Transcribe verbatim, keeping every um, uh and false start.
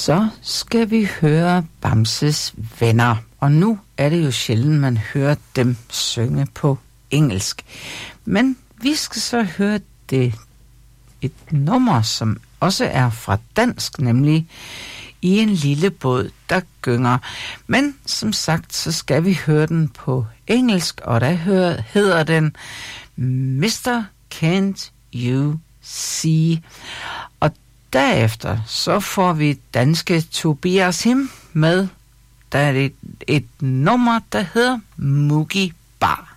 Så skal vi høre Bamses Venner. Og nu er det jo sjældent, man hører dem synge på engelsk. Men vi skal så høre det et nummer, som også er fra dansk, nemlig I en lille båd, der gynger. Men som sagt, så skal vi høre den på engelsk, og der hedder den mister Can't You See? Og derefter så får vi danske Tobias Him med, der er et, et nummer, der hedder Moogie Bar.